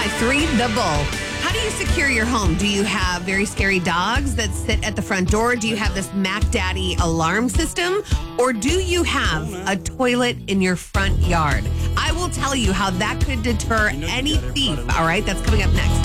1053 The Bull. How do you secure your home? Do you have very scary dogs that sit at the front door? Do you have this Mac Daddy alarm system? Or do you have a toilet in your front yard? I will tell you how that could deter any thief. All right, that's coming up next.